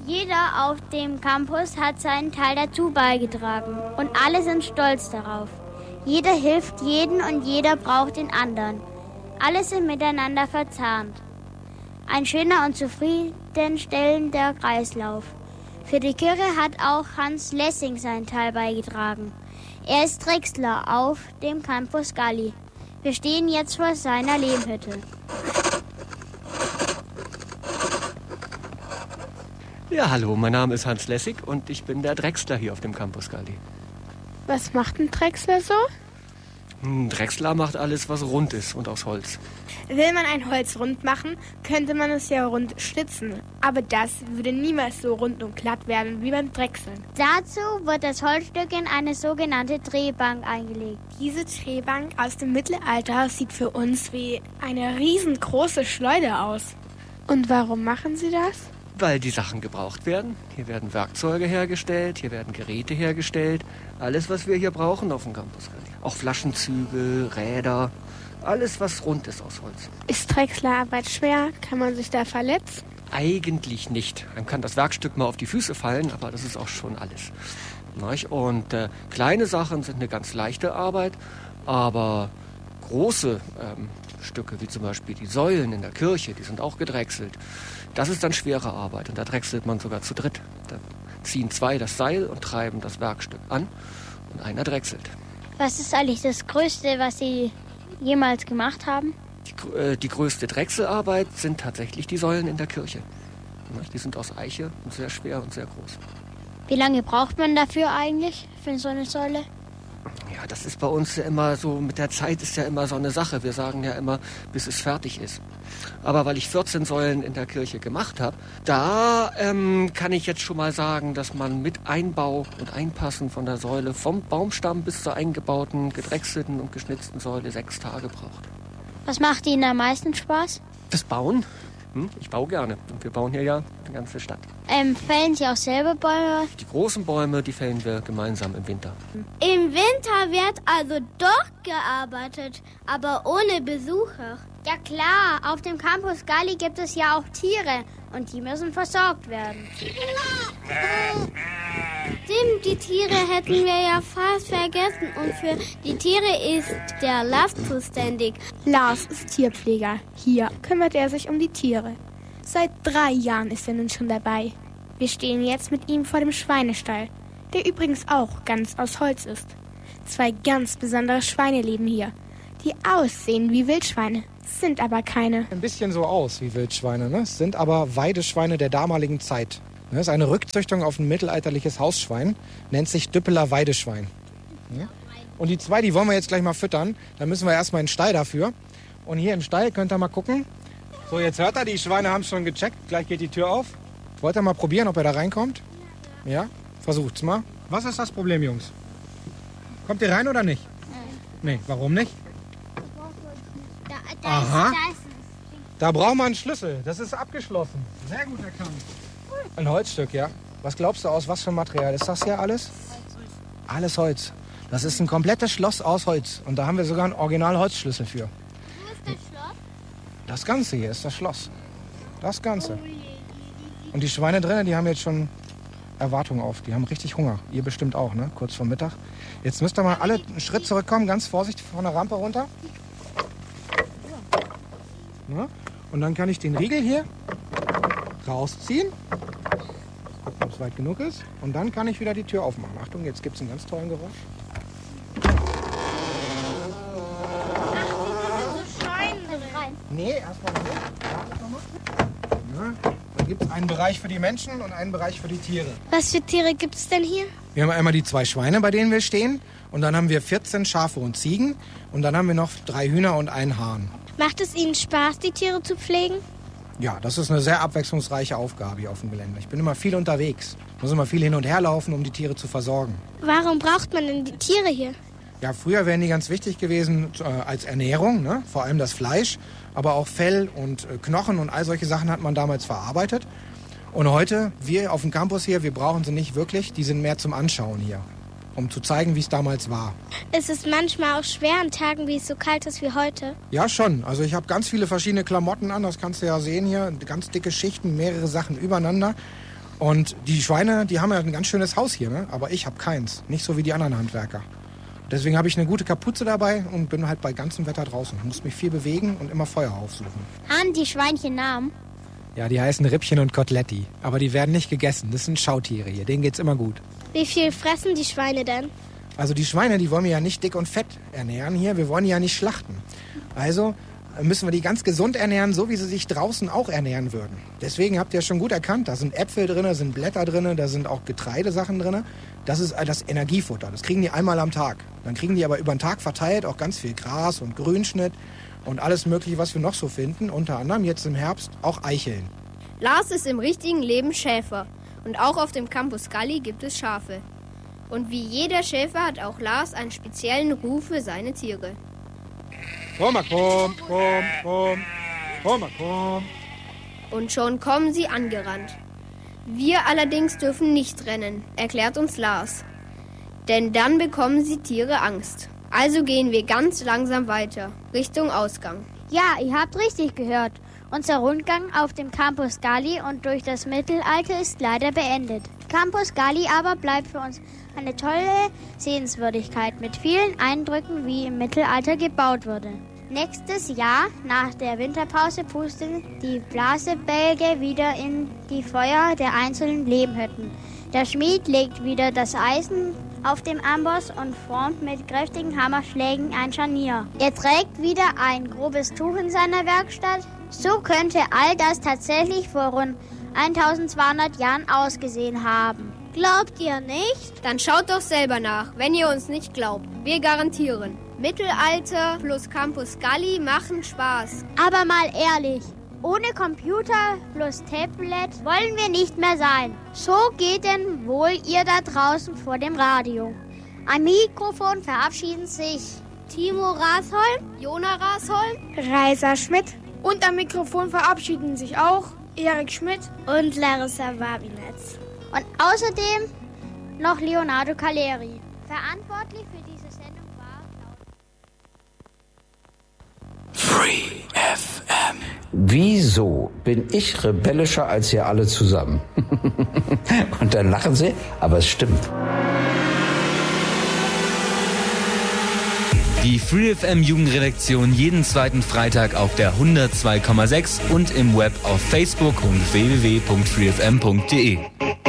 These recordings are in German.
Jeder auf dem Campus hat seinen Teil dazu beigetragen und alle sind stolz darauf. Jeder hilft jeden und jeder braucht den anderen. Alle sind miteinander verzahnt. Ein schöner und zufriedenstellender Kreislauf. Für die Kirche hat auch Hans Lessing seinen Teil beigetragen. Er ist Drechsler auf dem Campus Galli. Wir stehen jetzt vor seiner Lehmhütte. Ja, hallo, mein Name ist Hans Lessig und ich bin der Drechsler hier auf dem Campus Galli. Was macht ein Drechsler so? Ein Drechsler macht alles, was rund ist und aus Holz. Will man ein Holz rund machen, könnte man es ja rund schlitzen. Aber das würde niemals so rund und glatt werden wie beim Drechseln. Dazu wird das Holzstück in eine sogenannte Drehbank eingelegt. Diese Drehbank aus dem Mittelalter sieht für uns wie eine riesengroße Schleuder aus. Und warum machen Sie das? Weil die Sachen gebraucht werden. Hier werden Werkzeuge hergestellt, hier werden Geräte hergestellt. Alles, was wir hier brauchen auf dem Campus Galli. Auch Flaschenzüge, Räder, alles, was rund ist aus Holz. Ist Drechslerarbeit schwer? Kann man sich da verletzen? Eigentlich nicht. Einem kann das Werkstück mal auf die Füße fallen, aber das ist auch schon alles. Und kleine Sachen sind eine ganz leichte Arbeit, aber große Stücke, wie zum Beispiel die Säulen in der Kirche, die sind auch gedrechselt. Das ist dann schwere Arbeit und da drechselt man sogar zu dritt. Da ziehen zwei das Seil und treiben das Werkstück an und einer drechselt. Was ist eigentlich das Größte, was Sie jemals gemacht haben? Die größte Drechselarbeit sind tatsächlich die Säulen in der Kirche. Die sind aus Eiche und sehr schwer und sehr groß. Wie lange braucht man dafür eigentlich, für so eine Säule? Ja, das ist bei uns ja immer so, mit der Zeit ist ja immer so eine Sache. Wir sagen ja immer, bis es fertig ist. Aber weil ich 14 Säulen in der Kirche gemacht habe, da kann ich jetzt schon mal sagen, dass man mit Einbau und Einpassen von der Säule vom Baumstamm bis zur eingebauten, gedrechselten und geschnitzten Säule 6 Tage braucht. Was macht Ihnen am meisten Spaß? Das Bauen? Ich baue gerne. Und wir bauen hier ja die ganze Stadt. Fällen Sie auch selber Bäume? Die großen Bäume, die fällen wir gemeinsam im Winter. Im Winter wird also doch gearbeitet, aber ohne Besucher. Ja klar, auf dem Campus Galli gibt es ja auch Tiere und die müssen versorgt werden. Stimmt, die Tiere hätten wir ja fast vergessen und für die Tiere ist der Lars zuständig. Lars ist Tierpfleger. Hier kümmert er sich um die Tiere. Seit 3 Jahren ist er nun schon dabei. Wir stehen jetzt mit ihm vor dem Schweinestall, der übrigens auch ganz aus Holz ist. 2 ganz besondere Schweine leben hier, die aussehen wie Wildschweine, sind aber keine. Ein bisschen so aus wie Wildschweine, ne? Sind aber Weideschweine der damaligen Zeit. Das ist eine Rückzüchtung auf ein mittelalterliches Hausschwein, nennt sich Düppeler Weideschwein. Ja? Und die 2, die wollen wir jetzt gleich mal füttern. Dann müssen wir erstmal in den Stall dafür. Und hier im Stall könnt ihr mal gucken. So, jetzt hört ihr, die Schweine haben schon gecheckt. Gleich geht die Tür auf. Wollt ihr mal probieren, ob er da reinkommt? Ja? Versucht's mal. Was ist das Problem, Jungs? Kommt ihr rein oder nicht? Nee, warum nicht? Aha. Da braucht man einen Schlüssel. Das ist abgeschlossen. Sehr gut erkannt. Ein Holzstück, ja. Was glaubst du, aus was für Material ist das hier alles? Alles Holz. Das ist ein komplettes Schloss aus Holz. Und da haben wir sogar einen Original-Holzschlüssel für. Wo ist das Schloss? Das Ganze hier ist das Schloss. Das Ganze. Und die Schweine drinnen, die haben jetzt schon Erwartungen auf. Die haben richtig Hunger. Ihr bestimmt auch, ne? Kurz vor Mittag. Jetzt müsst ihr mal alle einen Schritt zurückkommen. Ganz vorsichtig von der Rampe runter. Ja? Und dann kann ich den Riegel hier rausziehen. Gucken, ob es weit genug ist. Und dann kann ich wieder die Tür aufmachen. Achtung, jetzt gibt es einen ganz tollen Geräusch. Nee, erstmal noch nicht. Ja, da gibt es einen Bereich für die Menschen und einen Bereich für die Tiere. Was für Tiere gibt es denn hier? Wir haben einmal die 2 Schweine, bei denen wir stehen. Und dann haben wir 14 Schafe und Ziegen. Und dann haben wir noch 3 Hühner und einen Hahn. Macht es Ihnen Spaß, die Tiere zu pflegen? Ja, das ist eine sehr abwechslungsreiche Aufgabe hier auf dem Gelände. Ich bin immer viel unterwegs. Muss immer viel hin und her laufen, um die Tiere zu versorgen. Warum braucht man denn die Tiere hier? Ja, früher wären die ganz wichtig gewesen als Ernährung, ne? Vor allem das Fleisch, aber auch Fell und Knochen und all solche Sachen hat man damals verarbeitet. Und heute, wir auf dem Campus hier, wir brauchen sie nicht wirklich, die sind mehr zum Anschauen hier, um zu zeigen, wie es damals war. Ist es manchmal auch schwer an Tagen, wie es so kalt ist wie heute? Ja, schon. Also ich habe ganz viele verschiedene Klamotten an, das kannst du ja sehen hier, ganz dicke Schichten, mehrere Sachen übereinander. Und die Schweine, die haben ja ein ganz schönes Haus hier, ne? Aber ich habe keins. Nicht so wie die anderen Handwerker. Deswegen habe ich eine gute Kapuze dabei und bin halt bei ganzem Wetter draußen. Muss mich viel bewegen und immer Feuer aufsuchen. Haben die Schweinchen Namen? Ja, die heißen Rippchen und Koteletti. Aber die werden nicht gegessen. Das sind Schautiere hier. Denen geht's immer gut. Wie viel fressen die Schweine denn? Also die Schweine, die wollen wir ja nicht dick und fett ernähren hier. Wir wollen die ja nicht schlachten. Also müssen wir die ganz gesund ernähren, so wie sie sich draußen auch ernähren würden. Deswegen habt ihr schon gut erkannt, da sind Äpfel drin, da sind Blätter drin, da sind auch Getreidesachen drin. Das ist das Energiefutter. Das kriegen die einmal am Tag. Dann kriegen die aber über den Tag verteilt auch ganz viel Gras und Grünschnitt und alles Mögliche, was wir noch so finden. Unter anderem jetzt im Herbst auch Eicheln. Lars ist im richtigen Leben Schäfer. Und auch auf dem Campus Galli gibt es Schafe. Und wie jeder Schäfer hat auch Lars einen speziellen Ruf für seine Tiere. Komm. Und schon kommen sie angerannt. Wir allerdings dürfen nicht rennen, erklärt uns Lars. Denn dann bekommen die Tiere Angst. Also gehen wir ganz langsam weiter, Richtung Ausgang. Ja, ihr habt richtig gehört. Unser Rundgang auf dem Campus Galli und durch das Mittelalter ist leider beendet. Campus Galli aber bleibt für uns eine tolle Sehenswürdigkeit mit vielen Eindrücken, wie im Mittelalter gebaut wurde. Nächstes Jahr, nach der Winterpause, pusten die Blasebälge wieder in die Feuer der einzelnen Lehmhütten. Der Schmied legt wieder das Eisen auf dem Amboss und formt mit kräftigen Hammerschlägen ein Scharnier. Er trägt wieder ein grobes Tuch in seiner Werkstatt. So könnte all das tatsächlich vor rund 1200 Jahren ausgesehen haben. Glaubt ihr nicht? Dann schaut doch selber nach, wenn ihr uns nicht glaubt. Wir garantieren. Mittelalter plus Campus Galli machen Spaß. Aber mal ehrlich, ohne Computer plus Tablet wollen wir nicht mehr sein. So geht denn wohl ihr da draußen vor dem Radio. Am Mikrofon verabschieden sich Timo Rasholm, Jona Rasholm, Reiser Schmidt. Und am Mikrofon verabschieden sich auch Erik Schmidt und Larissa Wabinetz. Und außerdem noch Leonardo Caleri. Verantwortlich für diese Sendung war Free FM. Wieso bin ich rebellischer als ihr alle zusammen? Und dann lachen sie, aber es stimmt. Die Free FM Jugendredaktion jeden zweiten Freitag auf der 102,6 und im Web auf Facebook und www.freefm.de.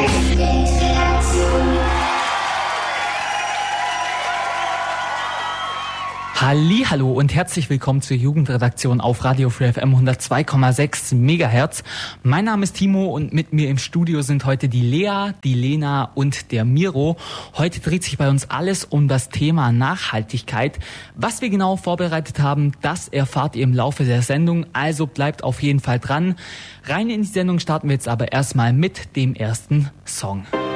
Hallihallo und herzlich willkommen zur Jugendredaktion auf Radio Free FM 102,6 Megahertz. Mein Name ist Timo und mit mir im Studio sind heute die Lea, die Lena und der Miro. Heute dreht sich bei uns alles um das Thema Nachhaltigkeit. Was wir genau vorbereitet haben, das erfahrt ihr im Laufe der Sendung, also bleibt auf jeden Fall dran. Rein in die Sendung starten wir jetzt aber erstmal mit dem ersten Song.